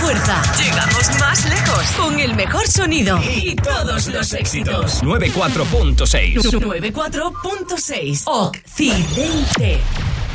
fuerza. Llegamos más lejos con el mejor sonido y todos los éxitos. 94.6. 94.6 Occidente.